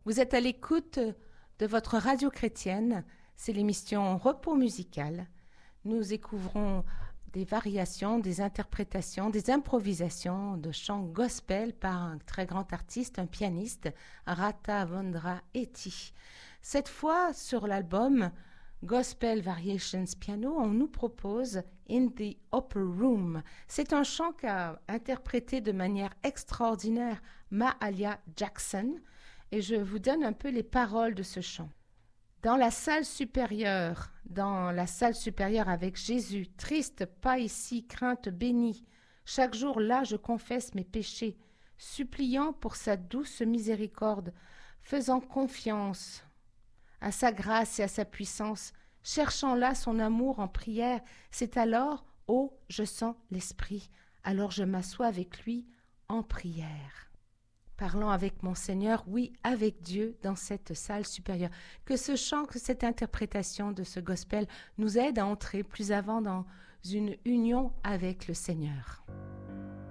Vous êtes à l'écoute de votre radio chrétienne, c'est l'émission Repos musical. Nous découvrons des variations, des interprétations, des improvisations de chants gospel par un très grand artiste, un pianiste, Rata Vondra Eti. Cette fois, sur l'album Gospel Variations Piano, on nous propose In the Upper Room. C'est un chant qu'a interprété de manière extraordinaire Mahalia Jackson. Et je vous donne un peu les paroles de ce chant. Dans la salle supérieure avec Jésus, triste, pas ici, crainte bénie. Chaque jour là, je confesse mes péchés, suppliant pour sa douce miséricorde, faisant confiance à sa grâce et à sa puissance, cherchant là son amour en prière. C'est alors, oh, je sens l'Esprit, alors je m'assois avec lui en prière. Parlant avec mon Seigneur, oui, avec Dieu dans cette salle supérieure. Que ce chant, que cette interprétation de ce gospel nous aide à entrer plus avant dans une union avec le Seigneur.